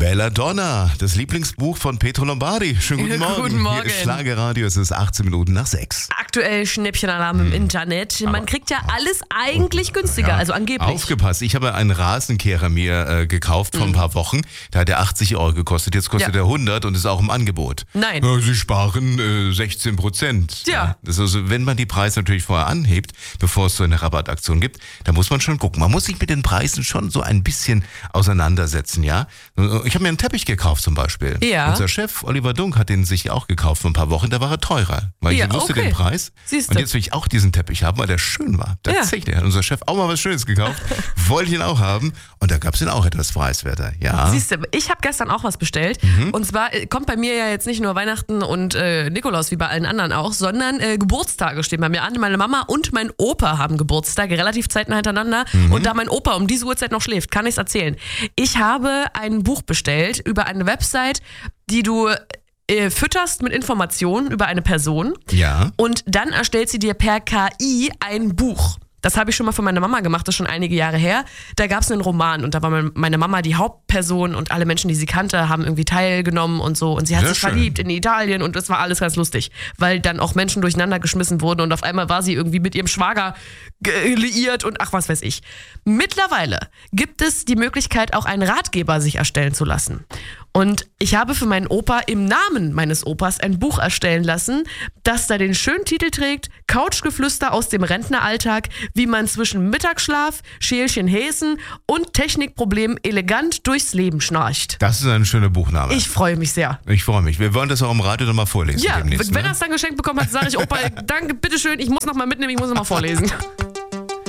Belladonna, das Lieblingsbuch von Pietro Lombardi. Schönen guten Morgen. Guten Morgen. Hier ist Schlagerradio, es ist 18 Minuten nach 6. Aktuell Schnäppchenalarm im Internet. Man kriegt ja alles eigentlich günstiger, also angeblich. Aufgepasst, ich habe einen Rasenkehrer mir gekauft vor ein paar Wochen. Da hat er 80 Euro gekostet, jetzt kostet er 100 und ist auch im Angebot. Nein. Ja, Sie sparen 16%. Ja. Das ist also, wenn man die Preise natürlich vorher anhebt, bevor es so eine Rabattaktion gibt, da muss man schon gucken. Man muss sich mit den Preisen schon so ein bisschen auseinandersetzen, ja. Ich habe mir einen Teppich gekauft zum Beispiel. Ja. Unser Chef Oliver Dunk hat den sich auch gekauft vor ein paar Wochen, da war er teurer, weil ich wusste den Preis. Siehste. Und jetzt will ich auch diesen Teppich haben, weil der schön war. Tatsächlich, hat unser Chef auch mal was Schönes gekauft, wollte ich ihn auch haben und da gab es ihn auch etwas preiswerter. Ja. Siehst du, ich habe gestern auch was bestellt und zwar kommt bei mir ja jetzt nicht nur Weihnachten und Nikolaus wie bei allen anderen auch, sondern Geburtstage stehen bei mir an. Meine Mama und mein Opa haben Geburtstag, relativ zeitnah hintereinander und da mein Opa um diese Uhrzeit noch schläft, kann ich es erzählen. Ich habe ein Buch bestellt über eine Website, die du fütterst mit Informationen über eine Person und dann erstellt sie dir per KI ein Buch. Das habe ich schon mal für meine Mama gemacht, das ist schon einige Jahre her. Da gab es einen Roman und da war meine Mama die Hauptperson und alle Menschen, die sie kannte, haben irgendwie teilgenommen und so. Und sie hat sich verliebt in Italien und das war alles ganz lustig, weil dann auch Menschen durcheinander geschmissen wurden und auf einmal war sie irgendwie mit ihrem Schwager liiert und ach, was weiß ich. Mittlerweile gibt es die Möglichkeit, auch einen Ratgeber sich erstellen zu lassen. Und ich habe für meinen Opa im Namen meines Opas ein Buch erstellen lassen, das da den schönen Titel trägt: Couchgeflüster aus dem Rentneralltag, wie man zwischen Mittagsschlaf, Schälchen Häsen und Technikproblemen elegant durchs Leben schnarcht. Das ist ein schöner Buchname. Ich freue mich sehr. Ich freue mich. Wir wollen das auch im Radio nochmal vorlesen. Ja, demnächst, wenn er es dann geschenkt bekommen hat, sage ich: Opa, danke, bitteschön, ich muss nochmal mitnehmen, ich muss nochmal vorlesen.